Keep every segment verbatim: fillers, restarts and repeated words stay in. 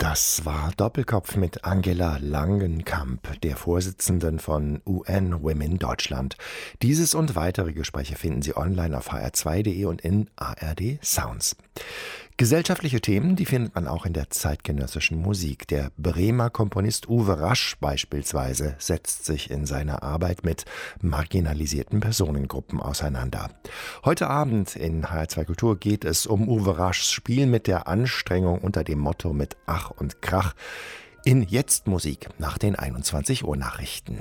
Das war Doppelkopf mit Angela Langenkamp, der Vorsitzenden von U N Women Deutschland. Dieses und weitere Gespräche finden Sie online auf h r zwei punkt d e und in A R D Sounds. Gesellschaftliche Themen, die findet man auch in der zeitgenössischen Musik. Der Bremer Komponist Uwe Rasch beispielsweise setzt sich in seiner Arbeit mit marginalisierten Personengruppen auseinander. Heute Abend in H R zwei Kultur geht es um Uwe Raschs Spiel mit der Anstrengung unter dem Motto mit Ach und Krach in Jetzt Musik nach den einundzwanzig Uhr Nachrichten.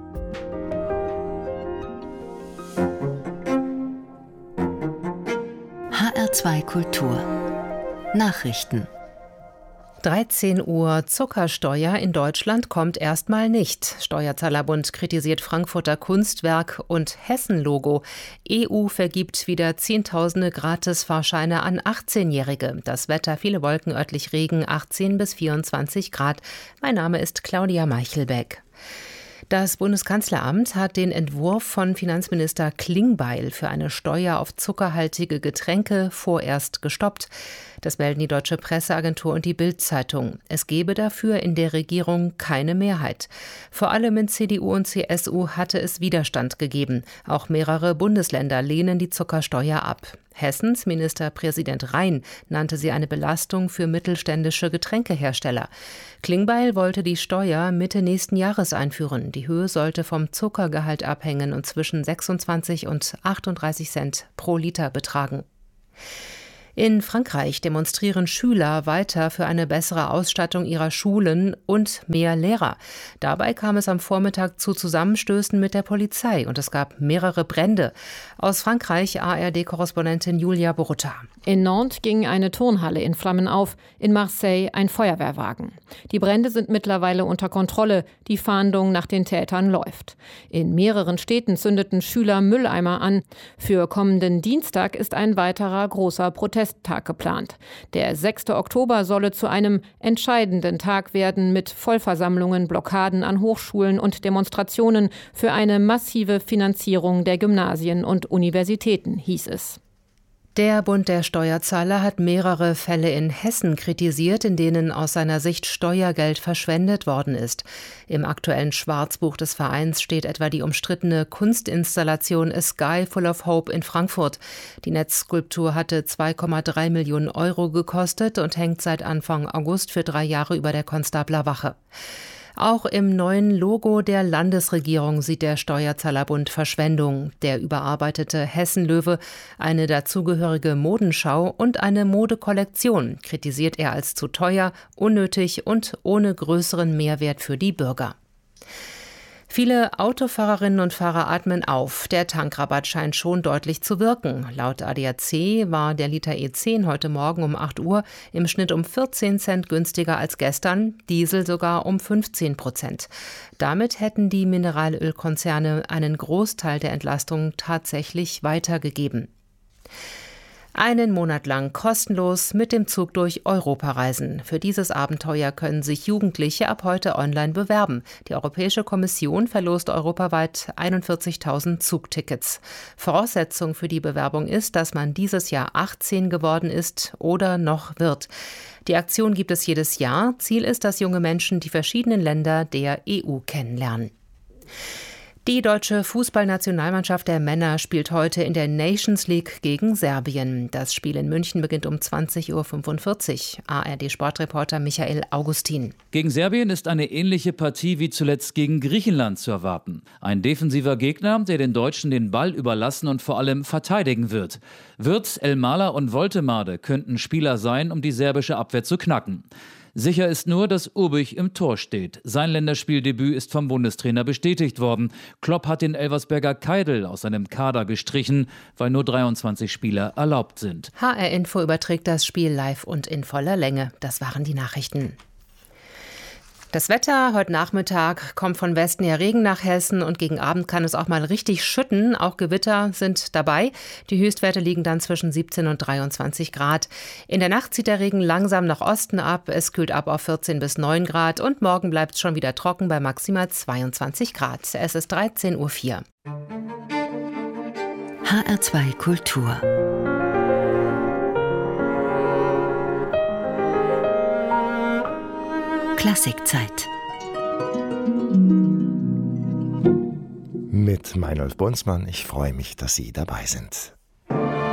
H R zwei Kultur Nachrichten. dreizehn Uhr Zuckersteuer in Deutschland kommt erstmal nicht. Steuerzahlerbund kritisiert Frankfurter Kunstwerk und Hessen-Logo. E U vergibt wieder Zehntausende Gratis-Fahrscheine an achtzehnjährige. Das Wetter, viele Wolken, örtlich Regen, achtzehn bis vierundzwanzig Grad. Mein Name ist Claudia Meichelbeck. Das Bundeskanzleramt hat den Entwurf von Finanzminister Klingbeil für eine Steuer auf zuckerhaltige Getränke vorerst gestoppt. Das melden die Deutsche Presseagentur und die Bild-Zeitung. Es gebe dafür in der Regierung keine Mehrheit. Vor allem in C D U und C S U hatte es Widerstand gegeben. Auch mehrere Bundesländer lehnen die Zuckersteuer ab. Hessens Ministerpräsident Rhein nannte sie eine Belastung für mittelständische Getränkehersteller. Klingbeil wollte die Steuer Mitte nächsten Jahres einführen. Die Höhe sollte vom Zuckergehalt abhängen und zwischen sechsundzwanzig und achtunddreißig Cent pro Liter betragen. In Frankreich demonstrieren Schüler weiter für eine bessere Ausstattung ihrer Schulen und mehr Lehrer. Dabei kam es am Vormittag zu Zusammenstößen mit der Polizei und es gab mehrere Brände. Aus Frankreich A R D-Korrespondentin Julia Borutta. In Nantes ging eine Turnhalle in Flammen auf, in Marseille ein Feuerwehrwagen. Die Brände sind mittlerweile unter Kontrolle, die Fahndung nach den Tätern läuft. In mehreren Städten zündeten Schüler Mülleimer an. Für kommenden Dienstag ist ein weiterer großer Protesttag geplant. Der sechster Oktober solle zu einem entscheidenden Tag werden mit Vollversammlungen, Blockaden an Hochschulen und Demonstrationen für eine massive Finanzierung der Gymnasien und Universitäten, hieß es. Der Bund der Steuerzahler hat mehrere Fälle in Hessen kritisiert, in denen aus seiner Sicht Steuergeld verschwendet worden ist. Im aktuellen Schwarzbuch des Vereins steht etwa die umstrittene Kunstinstallation A Sky Full of Hope in Frankfurt. Die Netzskulptur hatte zwei Komma drei Millionen Euro gekostet und hängt seit Anfang August für drei Jahre über der Konstabler Wache. Auch im neuen Logo der Landesregierung sieht der Steuerzahlerbund Verschwendung. Der überarbeitete Hessen-Löwe, eine dazugehörige Modenschau und eine Modekollektion kritisiert er als zu teuer, unnötig und ohne größeren Mehrwert für die Bürger. Viele Autofahrerinnen und Fahrer atmen auf. Der Tankrabatt scheint schon deutlich zu wirken. Laut A D A C war der Liter E zehn heute Morgen um acht Uhr im Schnitt um vierzehn Cent günstiger als gestern, Diesel sogar um fünfzehn Prozent. Damit hätten die Mineralölkonzerne einen Großteil der Entlastung tatsächlich weitergegeben. Einen Monat lang kostenlos mit dem Zug durch Europa reisen. Für dieses Abenteuer können sich Jugendliche ab heute online bewerben. Die Europäische Kommission verlost europaweit einundvierzigtausend Zugtickets. Voraussetzung für die Bewerbung ist, dass man dieses Jahr achtzehn geworden ist oder noch wird. Die Aktion gibt es jedes Jahr. Ziel ist, dass junge Menschen die verschiedenen Länder der E U kennenlernen. Die deutsche Fußballnationalmannschaft der Männer spielt heute in der Nations League gegen Serbien. Das Spiel in München beginnt um zwanzig Uhr fünfundvierzig. A R D-Sportreporter Michael Augustin. Gegen Serbien ist eine ähnliche Partie wie zuletzt gegen Griechenland zu erwarten. Ein defensiver Gegner, der den Deutschen den Ball überlassen und vor allem verteidigen wird. Wirtz, Elmala und Woltemade könnten Spieler sein, um die serbische Abwehr zu knacken. Sicher ist nur, dass Urbich im Tor steht. Sein Länderspieldebüt ist vom Bundestrainer bestätigt worden. Klopp hat den Elversberger Keidel aus seinem Kader gestrichen, weil nur dreiundzwanzig Spieler erlaubt sind. H R Info überträgt das Spiel live und in voller Länge. Das waren die Nachrichten. Das Wetter heute Nachmittag kommt von Westen her Regen nach Hessen und gegen Abend kann es auch mal richtig schütten. Auch Gewitter sind dabei. Die Höchstwerte liegen dann zwischen siebzehn und dreiundzwanzig Grad. In der Nacht zieht der Regen langsam nach Osten ab. Es kühlt ab auf vierzehn bis neun Grad und morgen bleibt es schon wieder trocken bei maximal zweiundzwanzig Grad. Es ist dreizehn Uhr vier. H R zwei Kultur Klassikzeit. Mit Meinolf Bunzmann. Ich freue mich, dass Sie dabei sind.